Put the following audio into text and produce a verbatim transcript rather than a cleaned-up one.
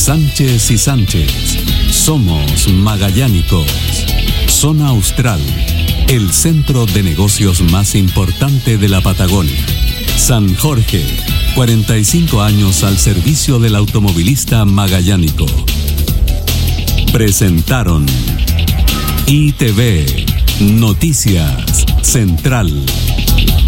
Sánchez y Sánchez. Somos Magallánicos. Zona Austral, el centro de negocios más importante de la Patagonia. San Jorge, cuarenta y cinco años al servicio del automovilista magallánico. Presentaron I T V, Noticias Central.